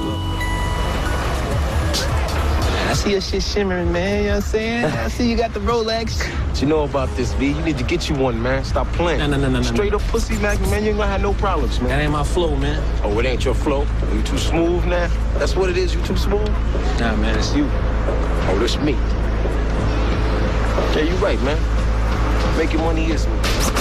I see your shit shimmering, man. You know what I'm saying? I see you got the Rolex. What you know about this, B? You need to get you one, man. Stop playing. No. Straight up pussy, man. You ain't gonna have no problems, man. That ain't my flow, man. Oh, it ain't your flow? You too smooth now? That's what it is? You too smooth? Nah, man, it's you. Oh, this me. Yeah, you right, man. Making money is me.